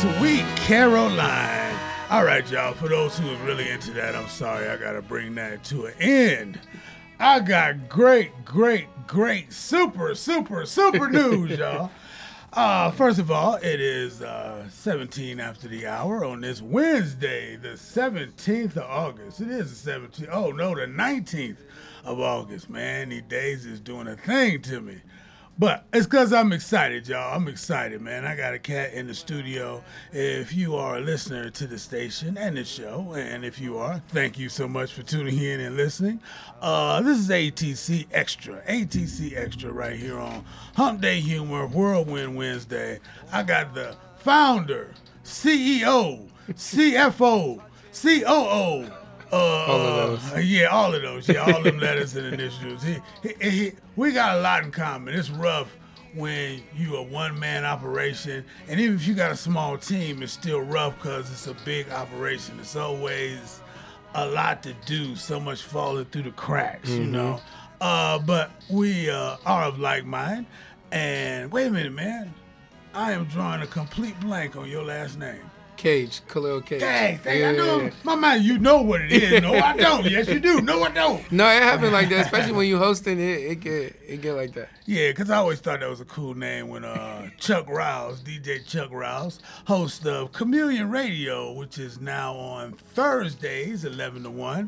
Sweet Caroline. All right, y'all. For those who was really into that, I'm sorry. I got to bring that to an end. I got great, super news, y'all. First of all, it is 17 after the hour on this Wednesday, the 17th of August. It is the 17th. Oh, no, the 19th of August, man. These days is doing a thing to me. But it's because I'm excited, y'all. I'm excited, man. I got a cat in the studio. If you are a listener to the station and the show, and if you are, thank you so much for tuning in and listening. This is ATC Extra right here on Hump Day Humor, Whirlwind Wednesday. I got the founder, CEO, CFO, COO, all of those. Yeah, all of those. Yeah, all them letters and initials. We got a lot in common. It's rough when you a one-man operation, and even if you got a small team, it's still rough because it's a big operation. It's always a lot to do, so much falling through the cracks, you know. But we are of like mind. And wait a minute, man. I am drawing a complete blank on your last name. Cage, Khalil Cage. Hey, I know. My man, you know what it is. No, I don't. Yes, you do. No, I don't. No, it happened like that, especially when you hosting it. It get like that. Yeah, because I always thought that was a cool name when Chuck Rouse, DJ Chuck Rouse, host of Chameleon Radio, which is now on Thursdays, 11 to 1.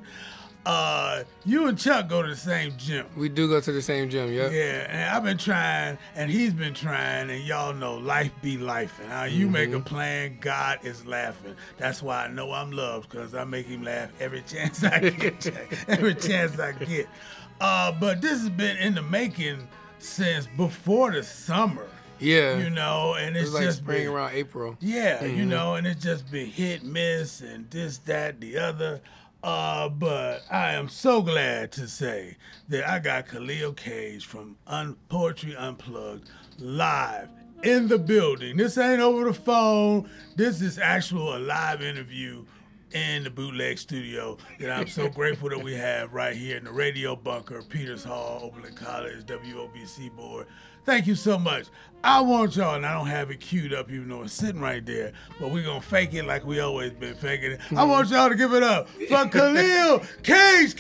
You and Chuck go to the same gym. We do go to the same gym, yep. Yeah, and I've been trying, and he's been trying, and y'all know life be life. And how you make a plan, God is laughing. That's why I know I'm loved, because I make him laugh every chance I get. Every chance I get. But this has been in the making since before the summer. Yeah. You know, and it's like just spring been, around April. Yeah, you know, and it's just been hit, miss, and this, that, the other. But I am so glad to say that I got Khalil Cage from Poetry Unplugged live in the building. This ain't over the phone. This is actual a live interview in the Bootleg Studio that I'm so grateful that we have right here in the Radio Bunker, Peters Hall, Oberlin College, WOBC board. Thank you so much. I want y'all, and I don't have it queued up even though it's sitting right there, but we're going to fake it like we always been faking it. I want y'all to give it up for Khalil Cage.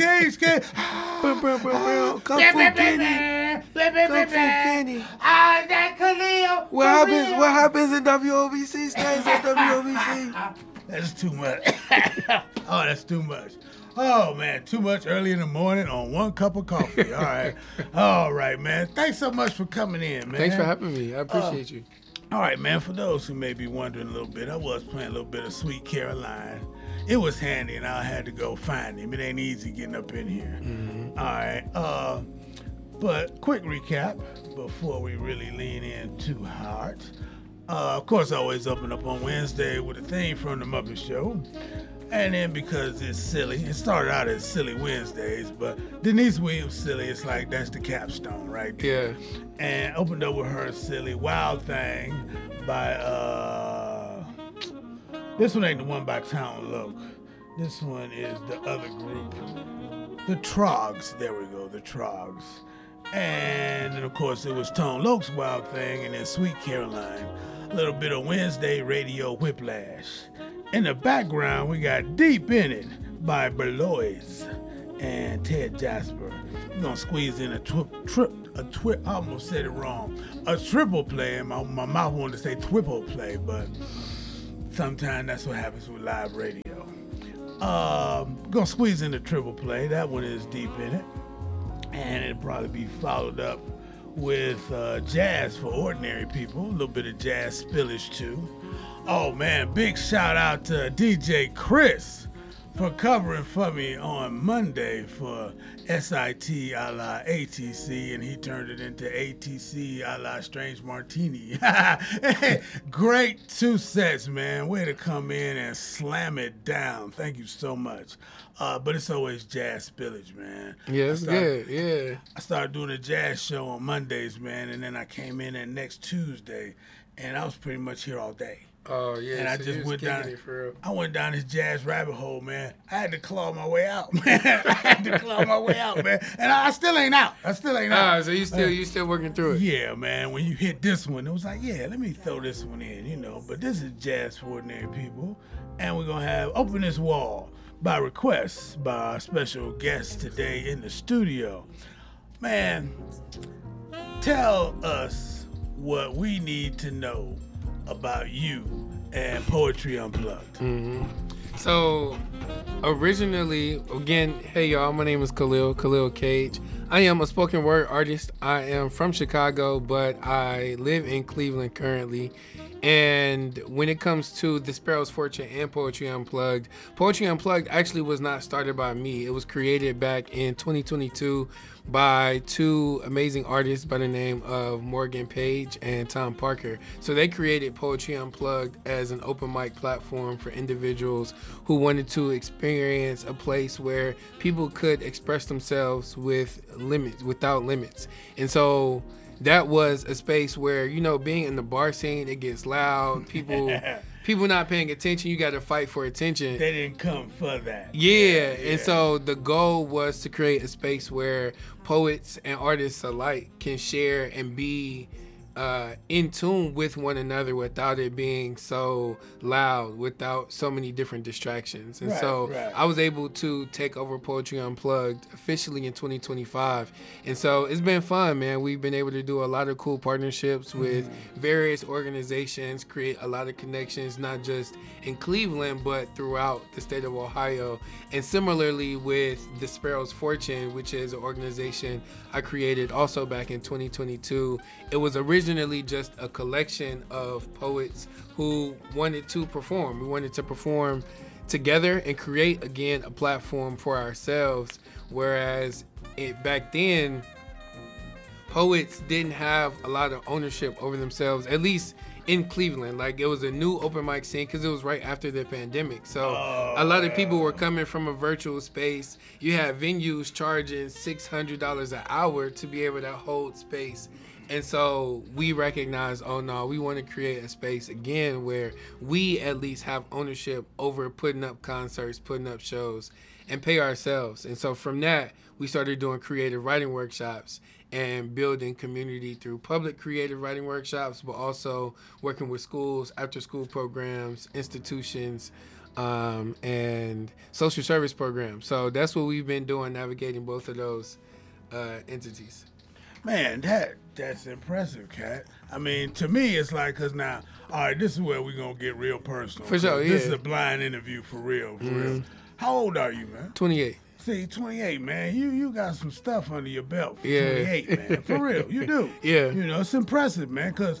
Kung Fu Kenny. Kung Fu Kenny. That Khalil. What happens in WOBC stays at WOBC. That's too much. Oh, that's too much. Oh, man, too much early in the morning on one cup of coffee. All right. All right, man. Thanks so much for coming in, man. Thanks for having me. I appreciate you. All right, man. For those who may be wondering a little bit, I was playing a little bit of Sweet Caroline. It was handy, and I had to go find him. It ain't easy getting up in here. All right. But quick recap before we really lean in too hard. Of course, I always open up on Wednesday with a theme from The Muppet Show. And then because it's silly, it started out as Silly Wednesdays, but Denise Williams Silly, it's like that's the capstone right there. Yeah. And opened up with her Silly Wild Thing by, this one ain't the one by Town Loc. This one is the other group, the Trogs. There we go, the Trogs. And then, of course, it was Tone Loc's Wild Thing and then Sweet Caroline. A little bit of Wednesday radio whiplash. In the background, we got Deep in It by Belois and Ted Jasper. We're going to squeeze in I almost said it wrong. A triple play, and my mouth wanted to say triple play, but sometimes that's what happens with live radio. Going to squeeze in the triple play. That one is Deep in It. And it'll probably be followed up with jazz for ordinary people. A little bit of jazz spillage, too. Oh, man, big shout out to DJ Chris for covering for me on Monday for SIT a la ATC, and he turned it into ATC a la Strange Martini. Great 2 sets, man. Way to come in and slam it down. Thank you so much. But it's always jazz spillage, man. Yeah, it's good, yeah. I started doing a jazz show on Mondays, man, and then I came in that next Tuesday, and I was pretty much here all day. Oh yeah, And I so just you was went kicking down. it for real. I went down this jazz rabbit hole, man. I had to claw my way out, man. I had to claw my way out, man. And I still ain't out. So you still working through it? Yeah, man. When you hit this one, it was like, yeah, let me throw this one in, you know. But this is Jazz for Ordinary People, and we're gonna have Open This Wall by request by our special guest today in the studio. Man, tell us what we need to know about you and Poetry Unplugged. So, originally, again, hey y'all, my name is Khalil Cage. I am a spoken word artist. I am from Chicago, but I live in Cleveland currently. And when it comes to The Sparrow's Fortune and Poetry Unplugged actually was not started by me. It was created back in 2022 by two amazing artists by the name of Morgan Page and Tom Parker. So they created Poetry Unplugged as an open mic platform for individuals who wanted to experience a place where people could express themselves without limits. And so that was a space where, you know, being in the bar scene, it gets loud. People not paying attention. You got to fight for attention. They didn't come for that. Yeah. And so the goal was to create a space where poets and artists alike can share and be in tune with one another without it being so loud, without so many different distractions. And I was able to take over Poetry Unplugged officially in 2025. And so it's been fun, man. We've been able to do a lot of cool partnerships with various organizations, create a lot of connections, not just in Cleveland, but throughout the state of Ohio. And similarly with The Sparrow's Fortune, which is an organization I created also back in 2022. It was originally just a collection of poets who wanted to perform. We wanted to perform together and create, again, a platform for ourselves. Whereas back then, poets didn't have a lot of ownership over themselves, at least in Cleveland. Like, it was a new open mic scene because it was right after the pandemic. So a lot of people were coming from a virtual space. You had venues charging $600 an hour to be able to hold space. And so we recognized, oh no, we want to create a space again where we at least have ownership over putting up concerts, putting up shows, and pay ourselves. And so from that, we started doing creative writing workshops and building community through public creative writing workshops, but also working with schools, after school programs, institutions, and social service programs. So that's what we've been doing, navigating both of those entities. Man, that's impressive, Cat. I mean, to me, it's like, because now, all right, this is where we're going to get real personal. For sure, yeah. This is a blind interview for real, real. How old are you, man? 28. See, 28, man. You got some stuff under your belt for 28, man. For real, you do. Yeah. You know, it's impressive, man, because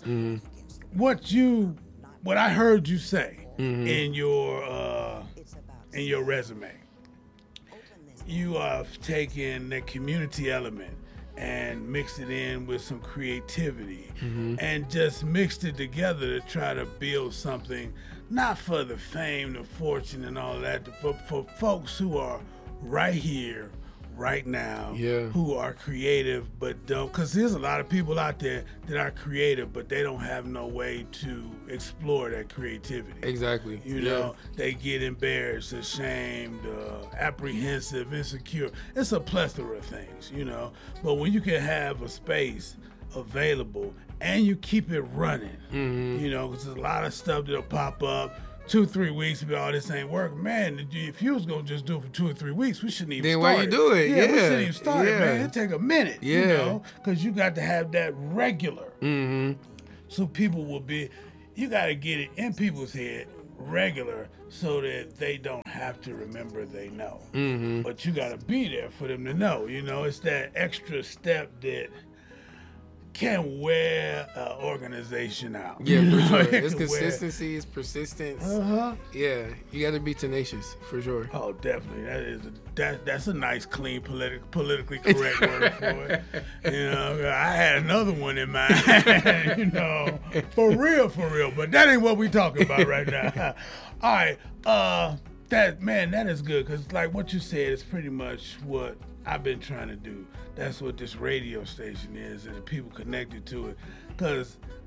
what I heard you say in your resume, you have taken the community element and mixed it in with some creativity and just mixed it together to try to build something, not for the fame, the fortune, and all that, but for folks who are right here, right now, who are creative but don't, because there's a lot of people out there that are creative but they don't have no way to explore that creativity. Exactly. You know, they get embarrassed, ashamed, apprehensive, insecure. It's a plethora of things, you know. But when you can have a space available and you keep it running, you know, because there's a lot of stuff that'll pop up 2-3 weeks, be all this ain't working. Man, if you was gonna just do it for 2 or 3 weeks, we shouldn't even then start. Then why you do it? We shouldn't even start it, man. It take a minute, you know, because you got to have that regular. So people will be, you got to get it in people's head regular so that they don't have to remember they know. But you got to be there for them to know, you know. It's that extra step that can wear an organization out. Yeah, for sure. It's consistency, it's persistence. Yeah, you got to be tenacious, for sure. Oh, definitely. That's a nice, clean, politically correct word for it. You know, I had another one in mind, you know, for real. But that ain't what we talking about right now. All right, that is good, because like what you said is pretty much what I've been trying to do. That's what this radio station is, and the people connected to it. Because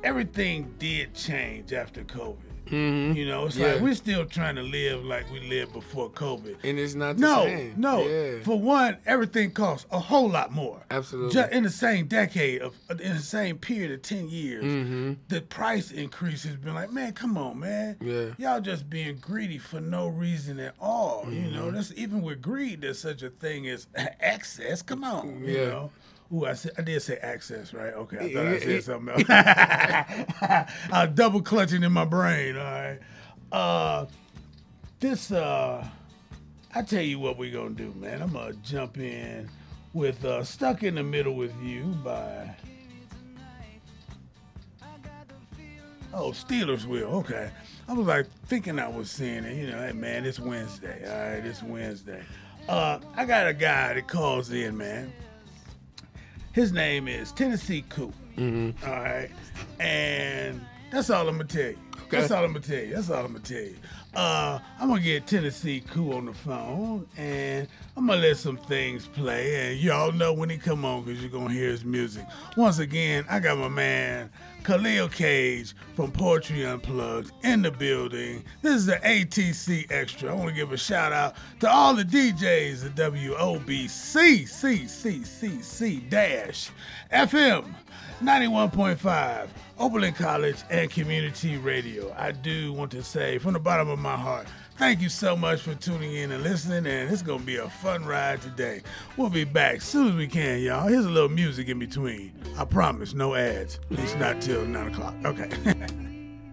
everything did change after COVID. Mm-hmm. You know, it's Yeah. like we're still trying to live like we lived before COVID. And it's not the same. No. Yeah. For one, everything costs a whole lot more. Absolutely. Just in the same decade in the same period of 10 years, Mm-hmm. the price increase has been like, man, come on, man. Yeah. Y'all just being greedy for no reason at all. You know, Mm-hmm. that's even with greed, there's such a thing as access. Come on, you Yeah. know. Ooh, I did say access, right? Okay, I thought I said something else. I was double clutching in my brain. All right. I tell you what we're gonna do, man. I'm gonna jump in with "Stuck in the Middle with You" by Steelers Wheel. Okay. I was like thinking I was seeing it. You know, hey man, it's Wednesday. All right, it's Wednesday. I got a guy that calls in, man. His name is Tennessee Coop. Mm-hmm. All right. And that's all I'm going to tell you. Okay. That's all I'm going to tell you. I'm going to get Tennessee Coop on the phone, and I'm going to let some things play. And y'all know when he come on because you're going to hear his music. Once again, I got my man Khalil Cage from Poetry Unplugged in the building. This is the ATC Extra. I want to give a shout out to all the DJs at WOBC FM 91.5, Oberlin College and Community Radio. I do want to say from the bottom of my heart, thank you so much for tuning in and listening, and it's going to be a fun ride today. We'll be back as soon as we can, y'all. Here's a little music in between. I promise, no ads, at least not till 9 o'clock. Okay.